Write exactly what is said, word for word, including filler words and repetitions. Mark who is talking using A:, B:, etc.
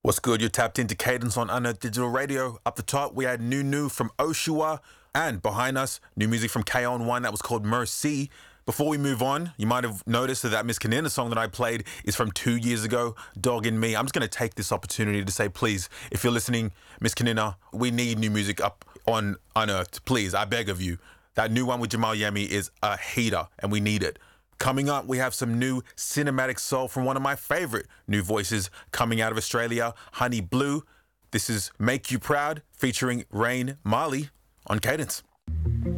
A: What's good? You're tapped into Cadence on Unearthed Digital Radio. Up the top, we had New New from Oshua, and behind us, new music from K O N one that was called Mercy. Before we move on, you might have noticed that that Miss Kanina song that I played is from two years ago, Dog in Me. I'm just going to take this opportunity to say, please, if you're listening, Miss Kanina, we need new music up on Unearthed. Please, I beg of you. That new one with Jamal Yemi is a heater, and we need it. Coming up, we have some new cinematic soul from one of my favorite new voices coming out of Australia, Honey Blue. This is Make You Proud, featuring Rain Marley on Cadence.